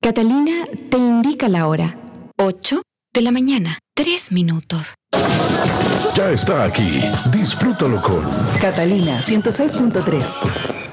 Catalina te indica la hora. 8 de la mañana, 3 minutos. Ya está aquí. Disfrútalo con Catalina 106.3.